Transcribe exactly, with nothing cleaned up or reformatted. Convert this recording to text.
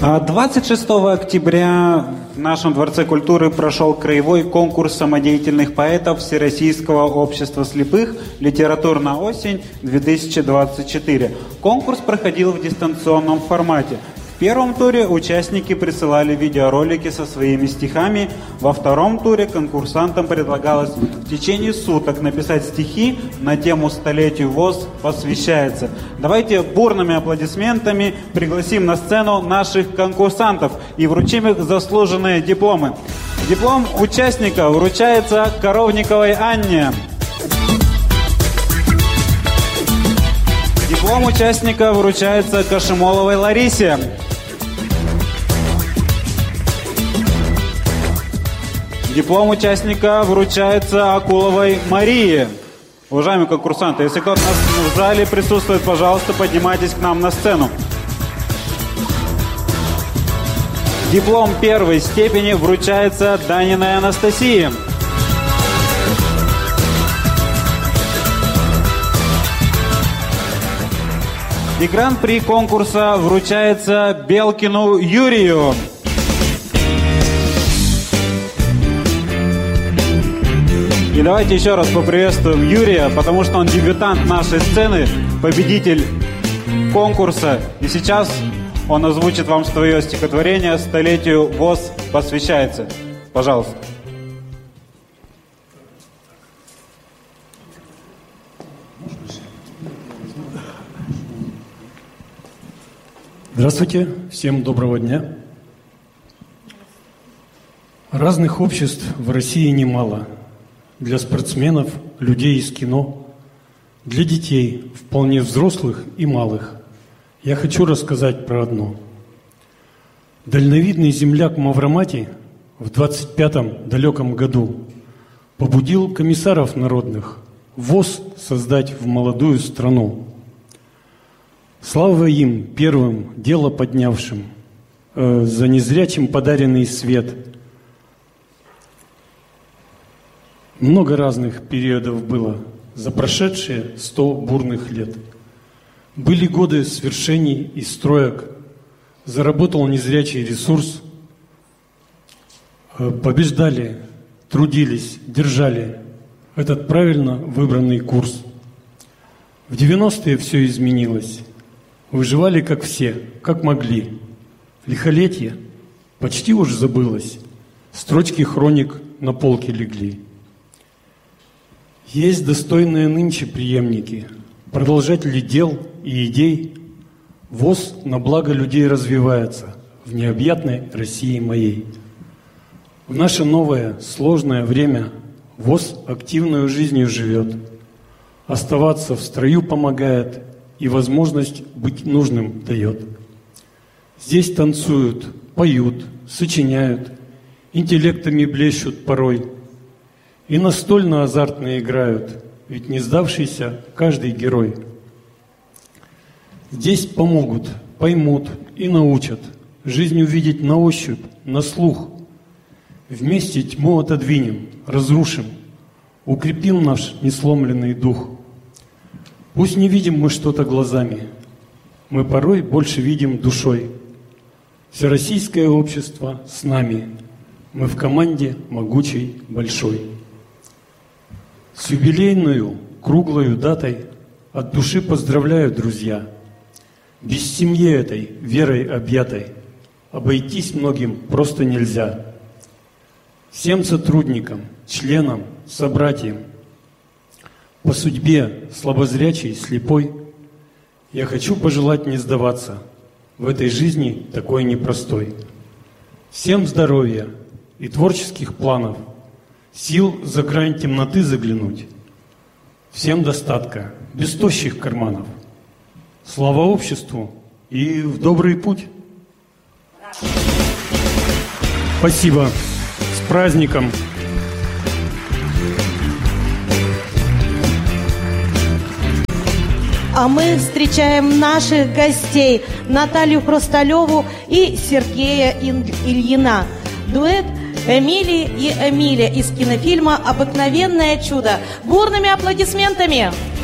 двадцать шестого октября в нашем Дворце культуры прошел краевой конкурс самодеятельных поэтов Всероссийского общества слепых «Литературная осень-две тысячи двадцать четыре». Конкурс проходил в дистанционном формате. В первом туре участники присылали видеоролики со своими стихами. Во втором туре конкурсантам предлагалось в течение суток написать стихи на тему «Столетию ВОС посвящается». Давайте бурными аплодисментами пригласим на сцену наших конкурсантов и вручим их заслуженные дипломы. Диплом участника вручается Коровниковой Анне. Диплом участника вручается Кашимоловой Ларисе. Диплом участника вручается Акуловой Марии. Уважаемые конкурсанты, если кто-то в зале присутствует, пожалуйста, поднимайтесь к нам на сцену. Диплом первой степени вручается Даниной Анастасии. И гран-при конкурса вручается Белкину Юрию. И давайте еще раз поприветствуем Юрия, потому что он дебютант нашей сцены, победитель конкурса. И сейчас он озвучит вам свое стихотворение «Столетию ВОС посвящается». Пожалуйста. Здравствуйте, всем доброго дня. Разных обществ в России немало. Для спортсменов, людей из кино, для детей, вполне взрослых и малых. Я хочу рассказать про одно. Дальновидный земляк Мавроматий в двадцать пятом далеком году побудил комиссаров народных ВОС создать в молодую страну. Слава им, первым дело поднявшим, э, за незрячим подаренный свет. Много разных периодов было за прошедшие сто бурных лет. Были годы свершений и строек, заработал незрячий ресурс, э, побеждали, трудились, держали этот правильно выбранный курс. В девяностые все изменилось. Выживали, как все, как могли. Лихолетье почти уж забылось. Строчки хроник на полке легли. Есть достойные нынче преемники, продолжатели дел и идей. ВОС на благо людей развивается в необъятной России моей. В наше новое, сложное время ВОС активную жизнью живет. Оставаться в строю помогает и возможность быть нужным дает. Здесь танцуют, поют, сочиняют, интеллектами блещут порой и настольно азартно играют, ведь не сдавшийся каждый герой. Здесь помогут, поймут и научат жизнь увидеть на ощупь, на слух. Вместе тьму отодвинем, разрушим, укрепим наш несломленный дух. Пусть не видим мы что-то глазами, мы порой больше видим душой. Всероссийское общество с нами, мы в команде могучей, большой. С юбилейную, круглою датой от души поздравляю, друзья. Без семьи этой, верой объятой, обойтись многим просто нельзя. Всем сотрудникам, членам, собратьям, по судьбе слабозрячей, слепой, я хочу пожелать не сдаваться в этой жизни такой непростой. Всем здоровья и творческих планов, сил за грань темноты заглянуть. Всем достатка, без тощих карманов. Слава обществу и в добрый путь. Спасибо. С праздником. А мы встречаем наших гостей Наталью Хрусталеву и Сергея Ильина. Дуэт Эмили и Эмиля из кинофильма «Обыкновенное чудо». Бурными аплодисментами!